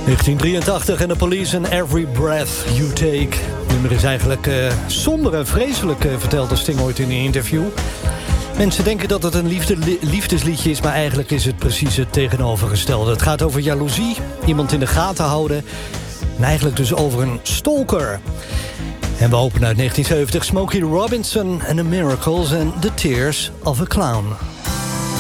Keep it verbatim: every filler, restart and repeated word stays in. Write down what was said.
negentien drieëntachtig en The Police and Every Breath You Take. Het nummer is eigenlijk uh, somber en vreselijk, uh, vertelde Sting ooit in een interview. Mensen denken dat het een liefde, li- liefdesliedje is, maar eigenlijk is het precies het tegenovergestelde. Het gaat over jaloezie, iemand in de gaten houden en eigenlijk dus over een stalker. En we openen uit negentien zeventig Smokey Robinson and the Miracles and The Tears of a Clown.